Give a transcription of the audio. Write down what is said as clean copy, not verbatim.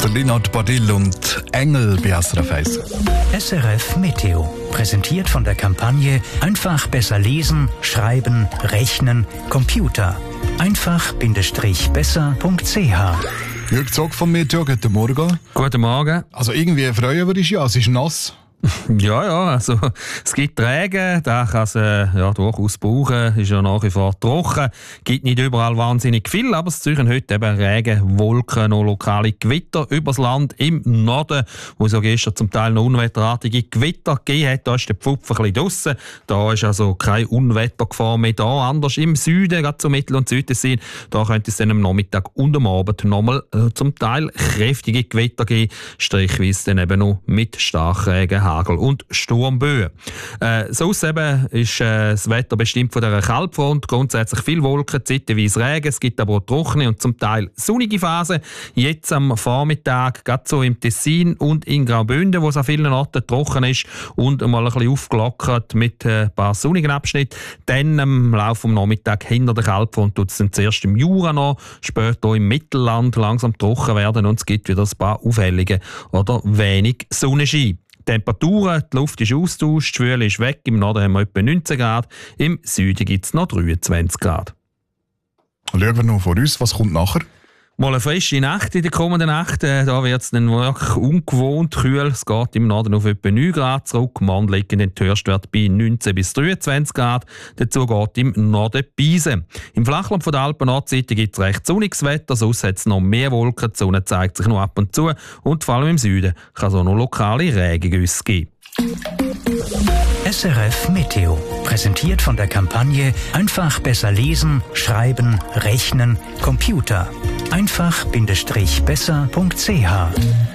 Der Linhard Badil und Engel bei SRF 1. SRF Meteo. Präsentiert von der Kampagne Einfach besser lesen, schreiben, rechnen, Computer. Einfach-besser.ch. Jürg Zog vom Meteo, guten Morgen. Guten Morgen. Also irgendwie freuen wir uns ja, es ist nass. Ja, also es gibt Regen, da kann es durchaus brauchen, ist ja nach wie vor trocken, gibt nicht überall wahnsinnig viel, aber es zeichnen heute eben Regen, Wolken, noch lokale Gewitter übers Land im Norden, wo es ja gestern zum Teil noch unwetterartige Gewitter gegeben hat. Da ist der Pfupf ein bisschen draussen, da ist also keine Unwettergefahr mehr da. Anders im Süden, gerade zum Mittel- und Südtessin, da könnte es dann am Nachmittag und am Abend nochmal zum Teil kräftige Gewitter geben, strichweise dann eben noch mit Starkregen, Hagel und Sturmböen. Sonst eben ist das Wetter bestimmt von dieser Kaltfront. Grundsätzlich viel Wolken, zeitweise Regen. Es gibt aber auch trockene und zum Teil sonnige Phasen. Jetzt am Vormittag, gerade so im Tessin und in Graubünden, wo es an vielen Orten trocken ist und mal ein bisschen aufgelockert mit ein paar sonnigen Abschnitten. Dann am Laufe des Nachmittags hinter der Kaltfront tut es dann zuerst im Jura noch, später auch im Mittelland langsam trocken werden und es gibt wieder ein paar Aufhellungen oder wenig Sonnenschein. Temperaturen, die Luft ist austauscht, die Schwüle ist weg, im Norden haben wir etwa 19 Grad, im Süden gibt es noch 23 Grad. Schauen wir noch vor uns, was kommt nachher? Mal eine frische Nacht in der kommenden Nacht. Da wird es dann wirklich ungewohnt kühl. Es geht im Norden auf etwa 9 Grad zurück. Morgen liegen den Höchstwert bei 19 bis 23 Grad. Dazu geht im Norden Beisen. Im Flachland von der Alpen-Nordseite gibt es recht sonniges Wetter. Sonst hat es noch mehr Wolken. Die Sonne zeigt sich noch ab und zu. Und vor allem im Süden kann es auch noch lokale Regengüsse geben. SRF Meteo. Präsentiert von der Kampagne Einfach besser lesen, schreiben, rechnen, Computer. Einfach-besser.ch.